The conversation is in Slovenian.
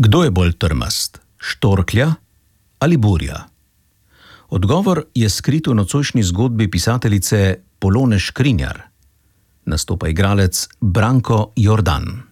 Kdo je bolj trmast, štorklja ali burja? Odgovor je skrit v nocojšnji zgodbi pisateljice Polone Škrinjar. Nastopa igralec Branko Jordan.